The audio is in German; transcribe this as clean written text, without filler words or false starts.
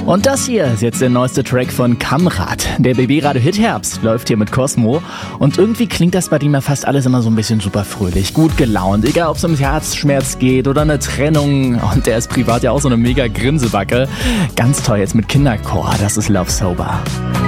Und das hier ist jetzt der neueste Track von Kamrat. Der BB-Radio Hit Herbst läuft hier mit Cosmo. Und irgendwie klingt das bei dem ja fast alles immer so ein bisschen super fröhlich, gut gelaunt. Egal, ob es ums Herzschmerz geht oder eine Trennung. Und der ist privat ja auch so eine mega Grinsebacke. Ganz toll jetzt mit Kinderchor. Das ist Love Sober.